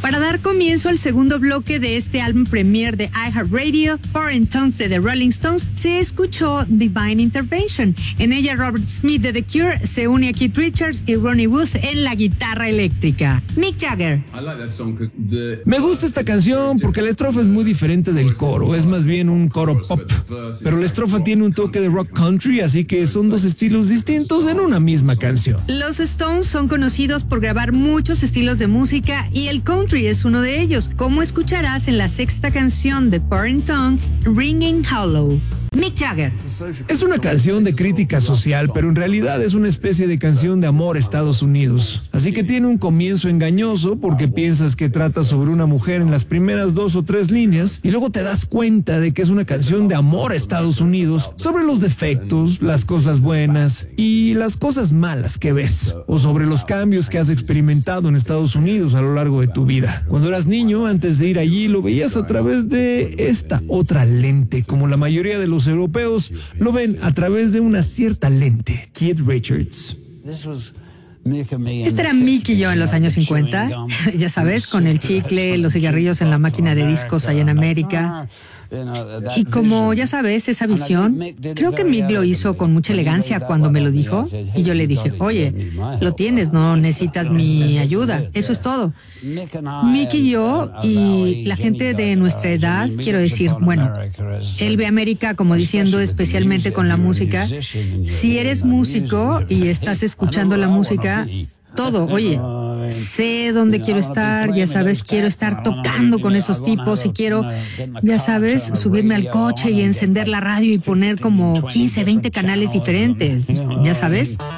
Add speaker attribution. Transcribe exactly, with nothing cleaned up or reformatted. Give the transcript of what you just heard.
Speaker 1: Para dar comienzo al segundo bloque de este álbum premier de iHeartRadio, Foreign Tongues de The Rolling Stones, se escuchó Divine Intervention. En ella Robert Smith de The Cure se une a Keith Richards y Ronnie Wood en la guitarra eléctrica. Mick Jagger.
Speaker 2: Me gusta esta canción porque la estrofa es muy diferente del coro, es más bien un coro pop, pero la estrofa tiene un toque de rock country, así que son dos estilos distintos en una misma canción.
Speaker 1: Los Stones son conocidos por grabar muchos estilos de música y el country es uno de ellos, como escucharás en la sexta canción de Foreign Tongues, Ringing Hollow. Mick Jagger.
Speaker 2: Es una canción de crítica social, pero en realidad es una especie de canción de amor a Estados Unidos. Así que tiene un comienzo engañoso porque piensas que trata sobre una mujer en las primeras dos o tres líneas y luego te das cuenta de que es una canción de amor a Estados Unidos sobre los defectos, las cosas buenas y las cosas malas que ves, o sobre los cambios que has experimentado en Estados Unidos a lo largo de tu vida. Cuando eras niño, antes de ir allí, lo veías a través de esta otra lente, como la mayoría de los europeos lo ven a través de una cierta lente. Keith Richards.
Speaker 1: Este era Mick y yo en los años cincuenta, ya sabes, con el chicle, los cigarrillos en la máquina de discos allá en América. Y como ya sabes, esa visión, creo que Mick lo hizo con mucha elegancia cuando me lo dijo. Y yo le dije, oye, lo tienes, no necesitas mi ayuda, eso es todo. Mick y yo y la gente de nuestra edad, quiero decir, bueno, él ve América como diciendo especialmente con la música. Si eres músico y estás escuchando la música, todo, oye, sé dónde quiero estar, ya sabes, quiero estar tocando con esos tipos y quiero, ya sabes, subirme al coche y encender la radio y poner como quince, veinte canales diferentes, ya sabes.